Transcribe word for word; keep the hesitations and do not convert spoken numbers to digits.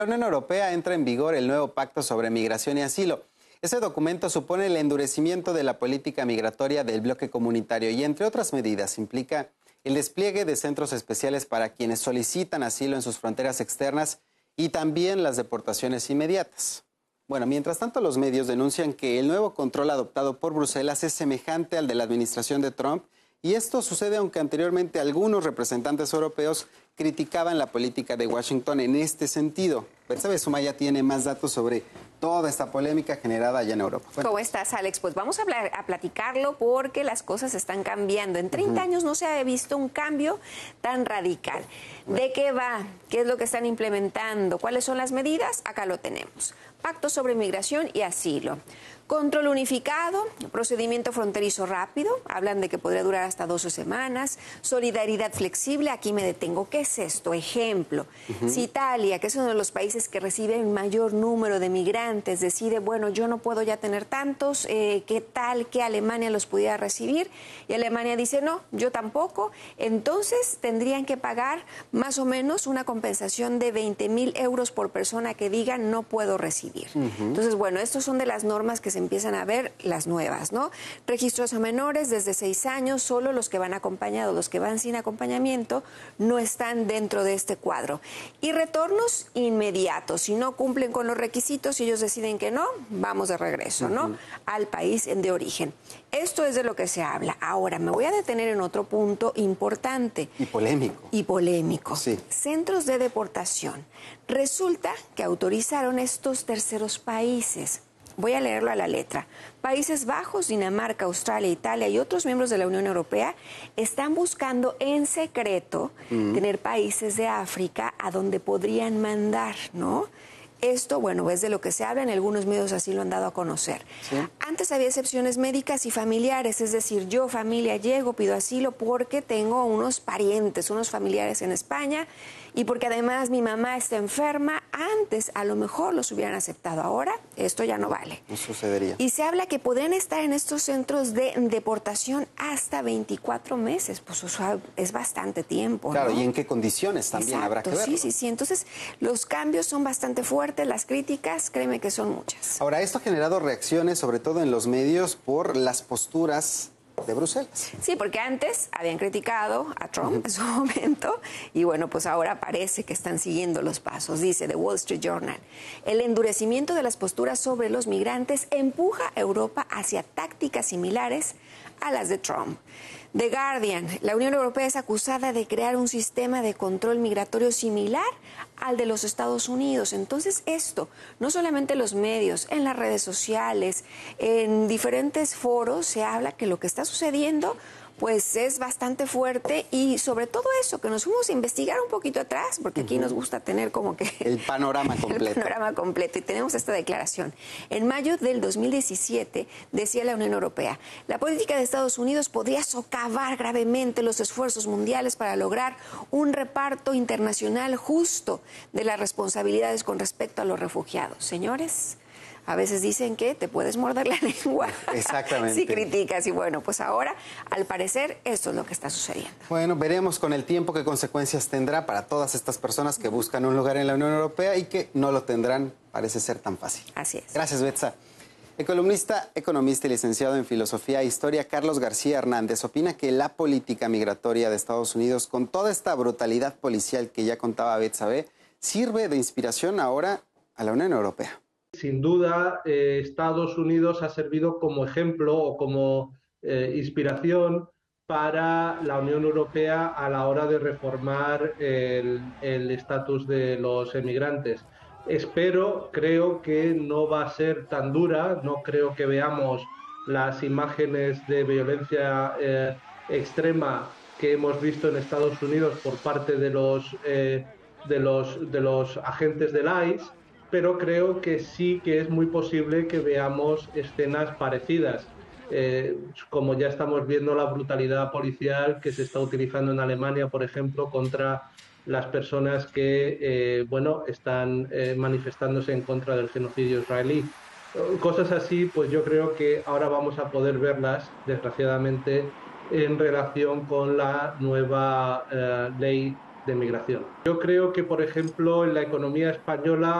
La Unión Europea entra en vigor el nuevo Pacto sobre Migración y Asilo. Ese documento supone el endurecimiento de la política migratoria del bloque comunitario y, entre otras medidas, implica el despliegue de centros especiales para quienes solicitan asilo en sus fronteras externas y también las deportaciones inmediatas. Bueno, mientras tanto, los medios denuncian que el nuevo control adoptado por Bruselas es semejante al de la administración de Trump, y esto sucede aunque anteriormente algunos representantes europeos criticaban la política de Washington en este sentido. Betsabe Sumaya tiene más datos sobre toda esta polémica generada allá en Europa. Bueno. ¿Cómo estás, Alex? Pues vamos a, hablar, a platicarlo porque las cosas están cambiando. En treinta uh-huh. años no se ha visto un cambio tan radical. ¿De qué va? ¿Qué es lo que están implementando? ¿Cuáles son las medidas? Acá lo tenemos. Pacto sobre migración y asilo. Control unificado, procedimiento fronterizo rápido, hablan de que podría durar hasta doce semanas, solidaridad flexible, aquí me detengo. ¿Qué es esto? Ejemplo, uh-huh. si Italia, que es uno de los países que recibe el mayor número de migrantes, decide, bueno, yo no puedo ya tener tantos, eh, ¿qué tal que Alemania los pudiera recibir? Y Alemania dice, no, yo tampoco, entonces tendrían que pagar más o menos una compensación de veinte mil euros por persona que digan no puedo recibir. Uh-huh. Entonces, bueno, estas son de las normas que se empiezan a ver, las nuevas, ¿no? Registros a menores desde seis años, solo los que van acompañados, los que van sin acompañamiento, no están dentro de este cuadro. Y retornos inmediatos, si no cumplen con los requisitos, si ellos deciden que no, vamos de regreso, ¿no? Uh-huh. Al país de origen. Esto es de lo que se habla. Ahora, me voy a detener en otro punto importante. Y polémico. Y polémico. Sí. Centros de deportación. Resulta que autorizaron estos terceros países. Voy a leerlo a la letra. Países Bajos, Dinamarca, Australia, Italia y otros miembros de la Unión Europea están buscando en secreto mm. tener países de África a donde podrían mandar, ¿no? Esto, bueno, es de lo que se habla, en algunos medios así lo han dado a conocer. ¿Sí? Antes había excepciones médicas y familiares, es decir, yo, familia, llego, pido asilo porque tengo unos parientes, unos familiares en España y porque además mi mamá está enferma. Antes a lo mejor los hubieran aceptado, ahora esto ya no vale. No sucedería. Y se habla que podrían estar en estos centros de deportación hasta veinticuatro meses, pues eso es bastante tiempo. Claro, ¿no? ¿Y en qué condiciones también Exacto, habrá que verlo? Sí, sí, sí. Entonces, los cambios son bastante fuertes, las críticas, créeme que son muchas. Ahora, esto ha generado reacciones, sobre todo en los medios, por las posturas de Bruselas. Sí, porque antes habían criticado a Trump uh-huh. en su momento y bueno, pues ahora parece que están siguiendo los pasos. Dice The Wall Street Journal, el endurecimiento de las posturas sobre los migrantes empuja a Europa hacia tácticas similares a las de Trump. The Guardian, la Unión Europea es acusada de crear un sistema de control migratorio similar al de los Estados Unidos. Entonces esto, no solamente los medios, en las redes sociales, en diferentes foros se habla que lo que está sucediendo pues es bastante fuerte y sobre todo eso, que nos fuimos a investigar un poquito atrás, porque aquí uh-huh. nos gusta tener como que... El panorama completo. El panorama completo, y tenemos esta declaración. En mayo del dos mil diecisiete, decía la Unión Europea, la política de Estados Unidos podría socavar gravemente los esfuerzos mundiales para lograr un reparto internacional justo de las responsabilidades con respecto a los refugiados. Señores, a veces dicen que te puedes morder la lengua. Exactamente. Si criticas. Y bueno, pues ahora, al parecer, esto es lo que está sucediendo. Bueno, veremos con el tiempo qué consecuencias tendrá para todas estas personas que buscan un lugar en la Unión Europea y que no lo tendrán, parece ser tan fácil. Así es. Gracias, Betsa. El columnista, economista y licenciado en Filosofía e Historia, Carlos García Hernández, opina que la política migratoria de Estados Unidos, con toda esta brutalidad policial que ya contaba Betsabe, sirve de inspiración ahora a la Unión Europea. Sin duda, eh, Estados Unidos ha servido como ejemplo o como eh, inspiración para la Unión Europea a la hora de reformar el estatus de los emigrantes. Espero, creo que no va a ser tan dura, no creo que veamos las imágenes de violencia eh, extrema que hemos visto en Estados Unidos por parte de los, eh, de los, de los agentes del I C E, pero creo que sí que es muy posible que veamos escenas parecidas, eh, como ya estamos viendo la brutalidad policial que se está utilizando en Alemania, por ejemplo, contra las personas que eh, bueno, están eh, manifestándose en contra del genocidio israelí. Cosas así, pues yo creo que ahora vamos a poder verlas, desgraciadamente, en relación con la nueva eh, ley de migración. Yo creo que, por ejemplo, en la economía española